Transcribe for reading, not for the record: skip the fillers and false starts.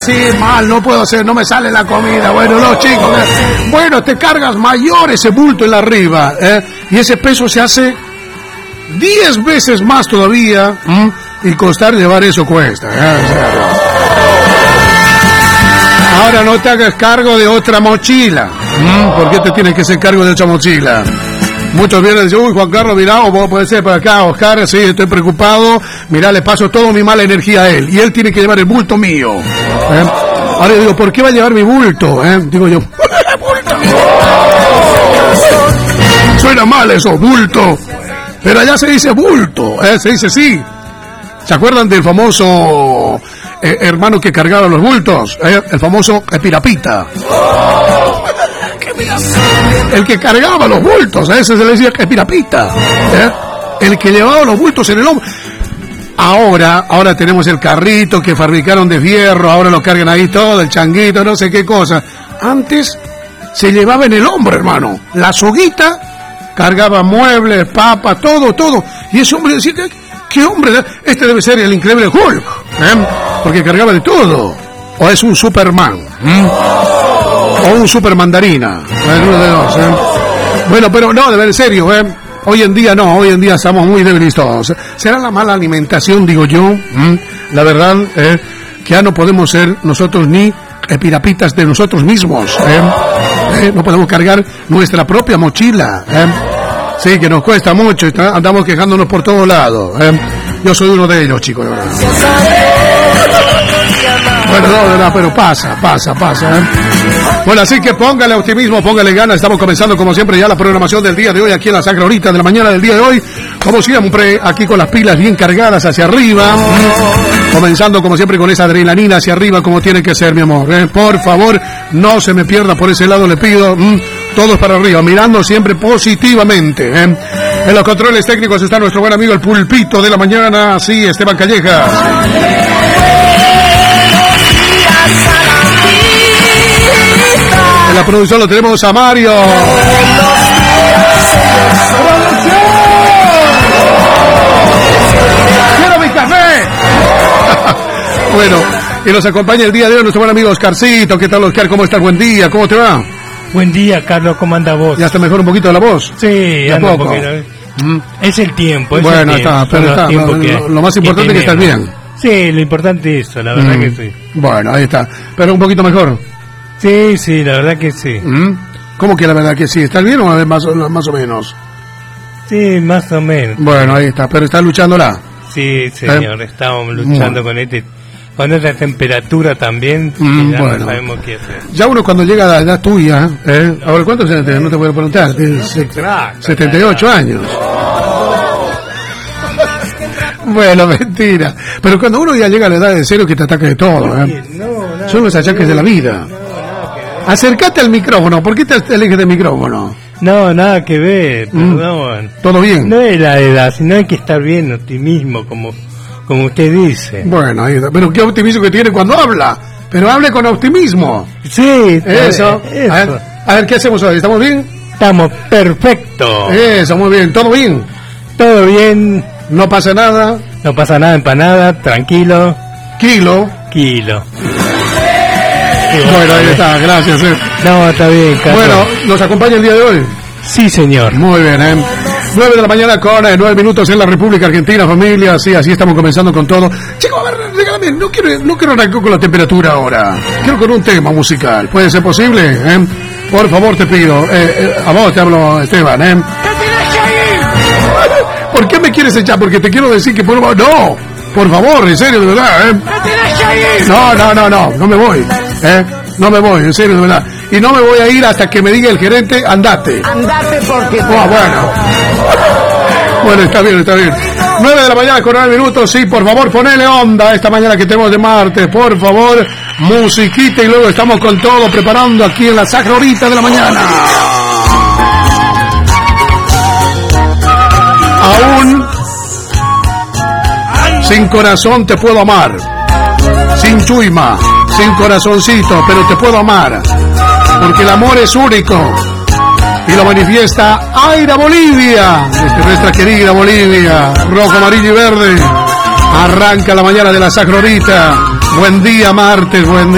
Sí, mal, no puedo hacer, no me sale la comida. Bueno, no, chicos. Bueno, te cargas mayor ese bulto en la arriba, y ese peso se hace 10 veces más todavía, y costar llevar eso cuesta. Ahora no te hagas cargo de otra mochila. ¿Por qué te tienes que hacer cargo de otra mochila? Muchos vienen y dicen, uy, Juan Carlos, mirá, o puede ser para acá, Oscar, sí, estoy preocupado, mirá, le paso toda mi mala energía a él, y él tiene que llevar el bulto mío. Ahora yo digo, ¿por qué va a llevar mi bulto? Digo yo, bulto. Suena mal eso, bulto, pero allá se dice bulto, se dice sí. ¿Se acuerdan del famoso hermano que cargaba los bultos? El famoso Pirapita. El que cargaba los bultos, a ese se le decía Pirapita. El que llevaba los bultos en el hombro. Ahora tenemos el carrito que fabricaron de fierro, ahora lo cargan ahí todo, el changuito, no sé qué cosa. Antes se llevaba en el hombro, hermano. La soguita cargaba muebles, papas, todo. Y ese hombre decía, ¿qué hombre? Este debe ser el increíble Hulk, porque cargaba de todo. O es un Superman, o un Supermandarina, uno de dos. Bueno, pero no, de ver, en serio, hoy en día no, hoy en día estamos muy débiles todos. ¿Será la mala alimentación, digo yo? La verdad, que ya no podemos ser nosotros ni pirapitas de nosotros mismos. No podemos cargar nuestra propia mochila. Sí, que nos cuesta mucho, andamos quejándonos por todos lados. Yo soy uno de ellos, chicos, de verdad. Bueno, no, de verdad, pero pasa. Bueno, así que póngale optimismo, póngale ganas. Estamos comenzando, como siempre, ya la programación del día de hoy aquí en la Sacra Horita de la mañana del día de hoy. Como siempre, aquí con las pilas bien cargadas hacia arriba. Comenzando, como siempre, con esa adrenalina hacia arriba, como tiene que ser, mi amor. Por favor, no se me pierda por ese lado, le pido. Todos para arriba, mirando siempre positivamente. En los controles técnicos está nuestro buen amigo el pulpito de la mañana, sí, Esteban Callejas. En la producción lo tenemos a Mario. ¡Quiero mi café! Bueno, y nos acompaña el día de hoy nuestro buen amigo Oscarcito. ¿Qué tal, Oscar? ¿Cómo estás? Buen día, ¿cómo te va? Buen día, Carlos, ¿cómo anda vos? ¿Ya está mejor un poquito de la voz? Sí, anda un poquito. Es el tiempo. Bueno, está, pero está. Lo más importante es que estás bien. Sí, lo importante es eso, la verdad que sí. Bueno, ahí está. ¿Pero un poquito mejor? Sí, la verdad que sí. ¿Cómo que la verdad que sí? ¿Estás bien o más o menos? Sí, más o menos. Bueno, ahí está, pero estás luchándola. Sí, señor, estamos luchando con esta temperatura también, ya bueno, no sabemos qué hacer. Ya uno cuando llega a la edad tuya, ahora ¿cuántos años tenés? No te voy a preguntar. 78 años. Bueno, mentira. Pero cuando uno ya llega a la edad de cero que te ataca de todo, son los achaques de la vida. Acércate al micrófono. ¿Por qué te alejes del micrófono? No, nada que ver, perdón. ¿Todo bien? No es la edad, sino hay que estar bien, optimismo, como usted dice. Bueno, ahí está. Pero qué optimismo que tiene cuando habla. Pero hable con optimismo. Sí, eso. A ver, ¿qué hacemos hoy? ¿Estamos bien? Estamos perfectos. Eso, muy bien. ¿Todo bien? Todo bien. No pasa nada. No pasa nada, empanada, tranquilo. Kilo. Bueno, ahí está, gracias. No, está bien, Carlos. Bueno, ¿nos acompaña el día de hoy? Sí, señor. Muy bien, 9 de la mañana con 9 minutos en la República Argentina, familia. Sí, así estamos comenzando con todo. Chicos, a ver, regálame, no quiero arrancar con la temperatura ahora. Quiero con un tema musical. ¿Puede ser posible? Por favor, te pido. A vos te hablo, Esteban, ¡Te tienes que ir! ¿Por qué me quieres echar? Porque te quiero decir que no, por favor, en serio, de verdad, ¡Te tienes que ir! No me voy, no me voy, en serio, de verdad. Y no me voy a ir hasta que me diga el gerente, andate. Andate porque... Bueno, está bien. 9 de la mañana con 9 minutos, sí, por favor, ponele onda esta mañana que tenemos de martes, por favor, musiquita y luego estamos con todo preparando aquí en la Sacra Horita de la mañana. Aún sin corazón te puedo amar, sin chuima, sin corazoncito, pero te puedo amar, porque el amor es único y lo manifiesta Aira Bolivia, desde nuestra querida Bolivia, rojo, amarillo y verde. Arranca la mañana de la Sacra Horita. Buen día, martes, buen día.